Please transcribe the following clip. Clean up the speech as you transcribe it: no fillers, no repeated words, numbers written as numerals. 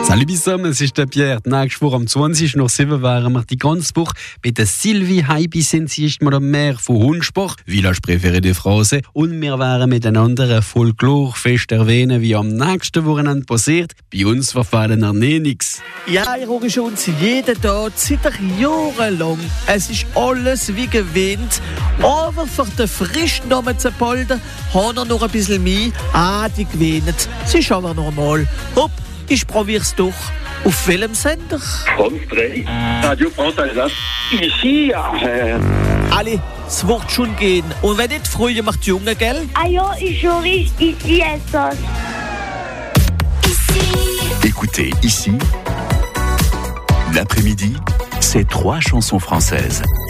Salut Bissom, es ist der Pierre. Nächste Woche am 20.07 wären wir die ganze Woche bei der Sylvie Heibi sind sie ist mal am Meer von Hunspach, Village Préféré de France. Und wir werden miteinander ein Folklorfest erwähnen, wie am nächsten Wochenende passiert. Bei uns verfallen wir nichts. Ja, ich höre schon jeden Tag, seit Jahren lang. Es ist alles wie gewöhnt. Aber für den frischen Namen zu behalten, haben wir noch ein bisschen mehr. Die gewöhnt. Es ist aber normal. Hopp, ich probier's doch. Auf welchem Sender? France 3, Radio France Alsace. Ici, Alle, es wird schon gehen. Und wenn nicht, früher macht die Junge, gell? Ah ja, ich höre ici etwas. Écoutez ici, l'après-midi, c'est 3 chansons françaises.